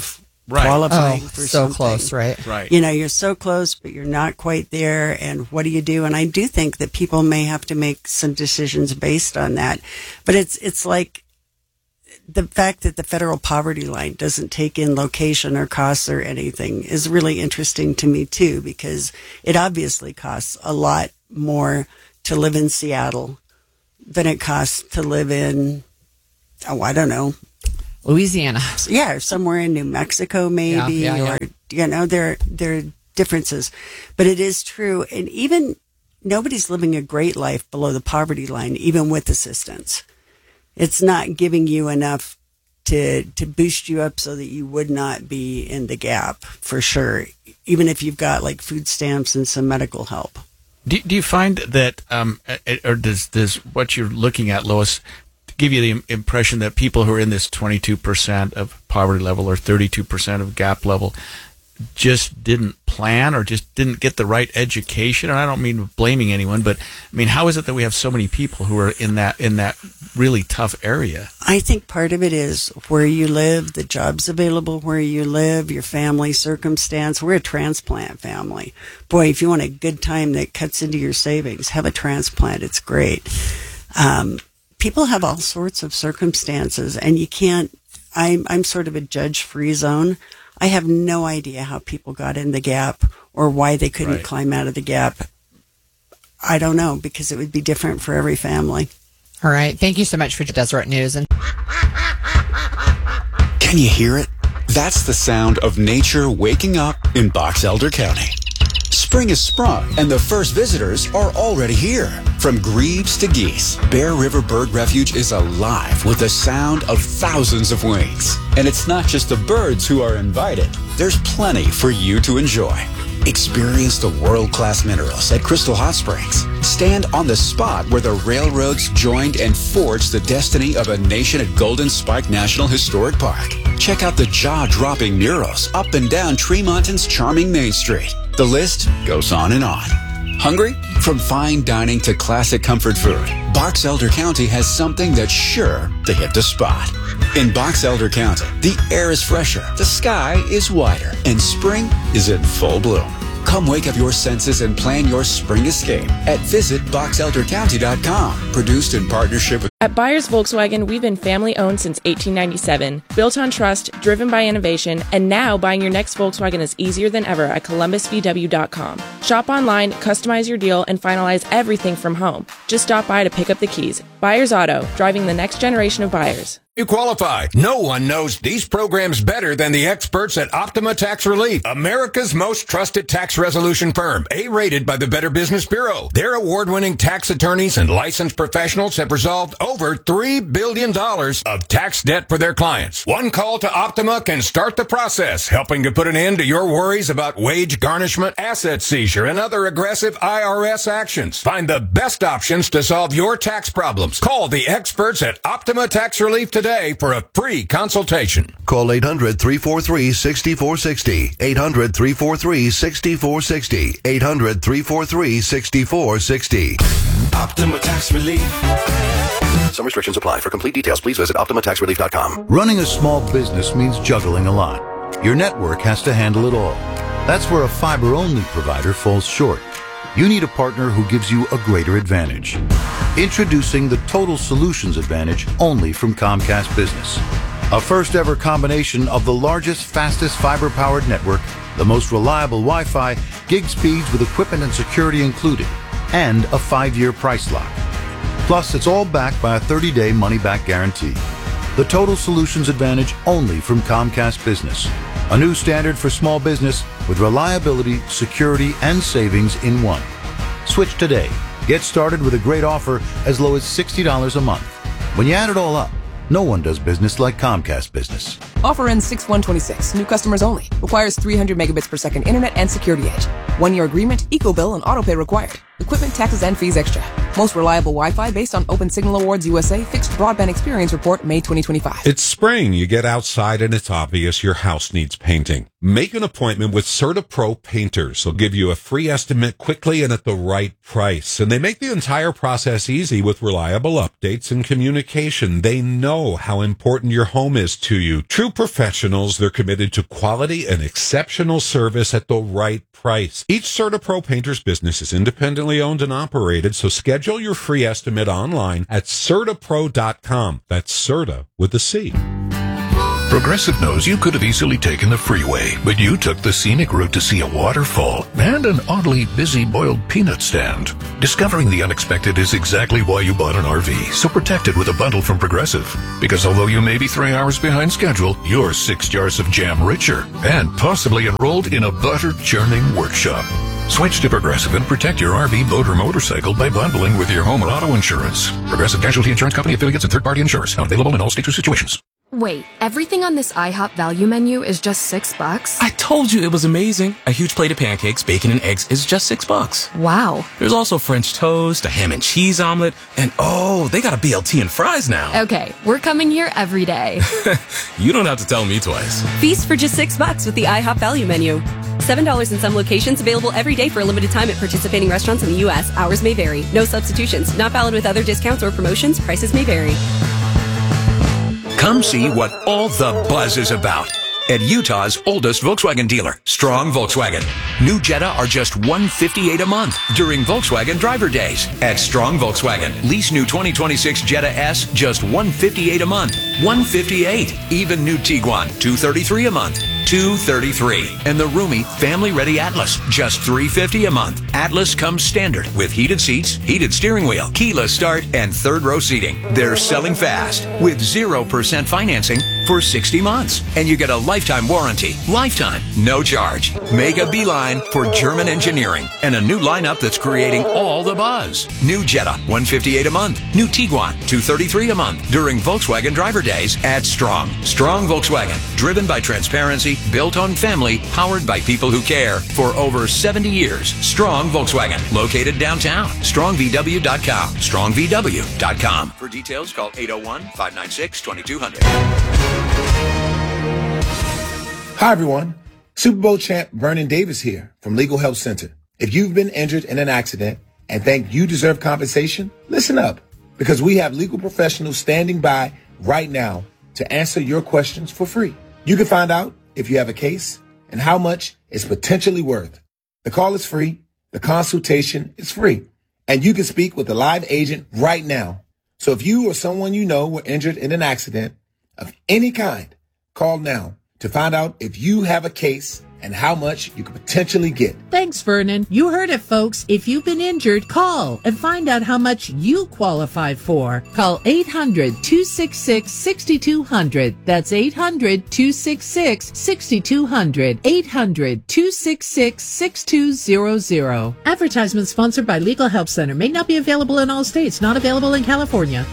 qualifying for so something. close, right? Right. You know, you're so close, but you're not quite there. And what do you do? And I do think that people may have to make some decisions based on that. But it's like the fact that the federal poverty line doesn't take in location or costs or anything is really interesting to me too, because it obviously costs a lot more to live in Seattle than it costs to live in, I don't know, Louisiana. Yeah, or somewhere in New Mexico, maybe, or, you know, there are differences. But it is true. And even nobody's living a great life below the poverty line, even with assistance. It's not giving you enough to boost you up so that you would not be in the gap, for sure, even if you've got like food stamps and some medical help. Do you find that, or does what you're looking at, Lois, give you the impression that people who are in this 22% of poverty level or 32% of gap level just didn't plan or just didn't get the right education? And I don't mean blaming anyone, but I mean, how is it that we have so many people who are in that really tough area? I think part of it is where you live, the jobs available where you live, your family circumstance. We're a transplant family. Boy, if you want a good time that cuts into your savings, have a transplant. It's great. People have all sorts of circumstances, and you can't, I'm sort of a judge-free zone. I have no idea how people got in the gap or why they couldn't climb out of the gap. I don't know, because it would be different for every family. All right. Thank you so much for Deseret News. And can you hear it? That's the sound of nature waking up in Box Elder County. Spring has sprung, and the first visitors are already here. From grebes to geese, Bear River Bird Refuge is alive with the sound of thousands of wings. And it's not just the birds who are invited. There's plenty for you to enjoy. Experience the world-class minerals at Crystal Hot Springs. Stand on the spot where the railroads joined and forged the destiny of a nation at Golden Spike National Historic Park. Check out the jaw-dropping murals up and down Tremonton's charming Main Street. The list goes on and on. Hungry? From fine dining to classic comfort food, Box Elder County has something that's sure to hit the spot. In Box Elder County, the air is fresher, the sky is wider, and spring is in full bloom. Come wake up your senses and plan your spring escape at visitboxeldercounty.com. Produced in partnership with... At Byers Volkswagen, we've been family-owned since 1897, built on trust, driven by innovation, and now buying your next Volkswagen is easier than ever at columbusvw.com. Shop online, customize your deal, and finalize everything from home. Just stop by to pick up the keys. Byers Auto, driving the next generation of buyers. You qualify. No one knows these programs better than the experts at Optima Tax Relief, America's most trusted tax resolution firm, A-rated by the Better Business Bureau. Their award-winning tax attorneys and licensed professionals have resolved over $3 billion of tax debt for their clients. One call to Optima can start the process, helping to put an end to your worries about wage garnishment, asset seizure, and other aggressive IRS actions. Find the best options to solve your tax problems. Call the experts at Optima Tax Relief today for a free consultation. Call 800-343-6460. 800-343-6460. 800-343-6460. Optima Tax Relief. Some restrictions apply. For complete details, please visit OptimaTaxRelief.com. Running a small business means juggling a lot. Your network has to handle it all. That's where a fiber-only provider falls short. You need a partner who gives you a greater advantage. Introducing the Total Solutions Advantage only from Comcast Business. A first-ever combination of the largest, fastest fiber-powered network, the most reliable Wi-Fi, gig speeds with equipment and security included, and a 5-year price lock. Plus, it's all backed by a 30-day money-back guarantee. The Total Solutions Advantage only from Comcast Business. A new standard for small business with reliability, security, and savings in one. Switch today. Get started with a great offer as low as $60 a month. When you add it all up, no one does business like Comcast Business. Offer ends 6/1/26. New customers only. Requires 300 megabits per second internet and security edge. 1-year agreement, eco-bill, and auto-pay required. Equipment, taxes, and fees extra. Most reliable Wi-Fi based on Open Signal Awards USA Fixed Broadband Experience Report, May 2025. It's spring. You get outside and it's obvious your house needs painting. Make an appointment with CertaPro Painters. They'll give you a free estimate quickly and at the right price. And they make the entire process easy with reliable updates and communication. They know how important your home is to you. True professionals, they're committed to quality and exceptional service at the right price. Each CertaPro Painters business is independently owned and operated, so schedule your free estimate online at CertaPro.com. That's Certa with a C. Progressive knows you could have easily taken the freeway, but you took the scenic route to see a waterfall and an oddly busy boiled peanut stand. Discovering the unexpected is exactly why you bought an RV, so protect it with a bundle from Progressive. Because although you may be 3 hours behind schedule, you're 6 jars of jam richer and possibly enrolled in a butter churning workshop. Switch to Progressive and protect your RV, boat, or motorcycle by bundling with your home and auto insurance. Progressive Casualty Insurance Company, affiliates, and third-party insurers. Not available in all states or situations. Wait, everything on this IHOP value menu is just $6? I told you it was amazing. A huge plate of pancakes, bacon, and eggs is just $6. Wow. There's also French toast, a ham and cheese omelet, and oh, they got a BLT and fries now. Okay, we're coming here every day. You don't have to tell me twice. Feast for just $6 with the IHOP value menu. $7 in some locations, available every day for a limited time at participating restaurants in the U.S. Hours may vary. No substitutions. Not valid with other discounts or promotions. Prices may vary. Come see what all the buzz is about at Utah's oldest Volkswagen dealer, Strong Volkswagen. New Jetta are just $158 a month during Volkswagen Driver Days. At Strong Volkswagen, lease new 2026 Jetta S, just $158 a month. $158. Even new Tiguan, $233 a month. $233. And the roomy, family-ready Atlas, just $350 a month. Atlas comes standard with heated seats, heated steering wheel, keyless start, and third-row seating. They're selling fast with 0% financing for 60 months. And you get a lifetime warranty. Lifetime, no charge. Make a beeline for German engineering and a new lineup that's creating all the buzz. New Jetta, $158 a month. New Tiguan, $233 a month during Volkswagen Driver Days at Strong. Strong Volkswagen, driven by transparency, built on family, powered by people who care. For over 70 years, Strong Volkswagen, located downtown. StrongVW.com. StrongVW.com. For details, call 801-596-2200. Hi, everyone. Super Bowl champ Vernon Davis here from Legal Help Center. If you've been injured in an accident and think you deserve compensation, listen up, because we have legal professionals standing by right now to answer your questions for free. You can find out if you have a case and how much it's potentially worth. The call is free. The consultation is free. And you can speak with a live agent right now. So if you or someone you know were injured in an accident of any kind, call now to find out if you have a case and how much you could potentially get. Thanks, Vernon. You heard it, folks. If you've been injured, call and find out how much you qualify for. Call 800-266-6200. That's 800-266-6200. 800-266-6200. Advertisement sponsored by Legal Help Center. May not be available in all states. Not available in California.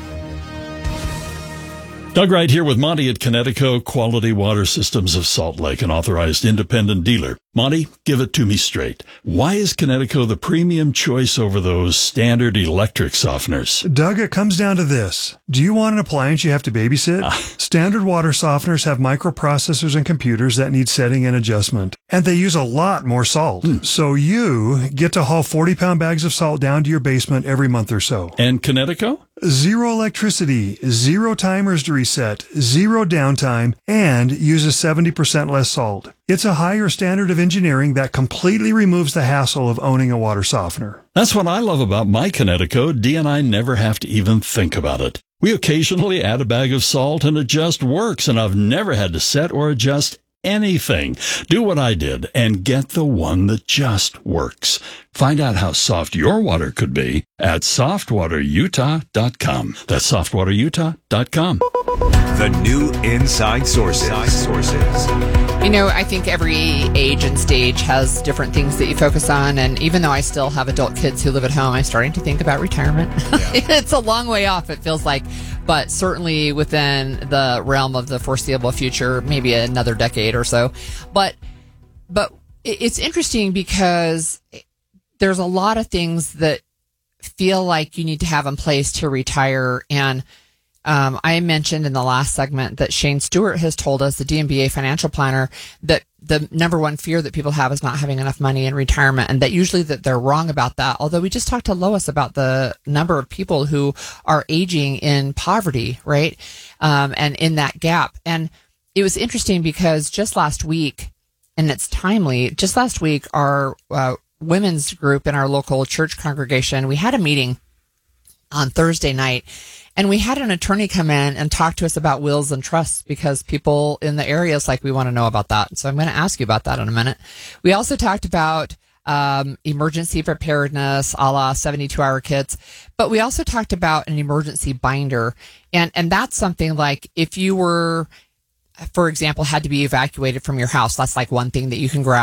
Doug Wright here with Monty at Connecticut Quality Water Systems of Salt Lake, an authorized independent dealer. Monty, give it to me straight. Why is Connecticut the premium choice over those standard electric softeners? Doug, it comes down to this. Do you want an appliance you have to babysit? Standard water softeners have microprocessors and computers that need setting and adjustment, and they use a lot more salt. So you get to haul 40-pound bags of salt down to your basement every month or so. And Connecticut? Zero electricity, zero timers to reset, zero downtime, and uses 70% less salt. It's a higher standard of engineering that completely removes the hassle of owning a water softener. That's what I love about my Connecticut. Dee and I never have to even think about it. We occasionally add a bag of salt and it just works, and I've never had to set or adjust anything. Do what I did and get the one that just works. Find out how soft your water could be at softwaterutah.com. That's softwaterutah.com. The new Inside Sources. You know, I think every age and stage has different things that you focus on. And even though I still have adult kids who live at home, I'm starting to think about retirement. Yeah. It's a long way off, it feels like. But certainly within the realm of the foreseeable future, maybe another decade or so. But it's interesting because there's a lot of things that feel like you need to have in place to retire. And I mentioned in the last segment that Shane Stewart has told us, the DMBA financial planner, that the number one fear that people have is not having enough money in retirement, and that usually that they're wrong about that. Although we just talked to Lois about the number of people who are aging in poverty, right? And in that gap. And it was interesting because just last week, and it's timely, just last week, our women's group in our local church congregation, we had a meeting on Thursday night, and we had an attorney come in and talk to us about wills and trusts, because people in the area is like, we want to know about that. So I'm going to ask you about that in a minute. We also talked about emergency preparedness, a la 72-hour kits, but we also talked about an emergency binder. And that's something like if you were, for example, had to be evacuated from your house, that's like one thing that you can grab.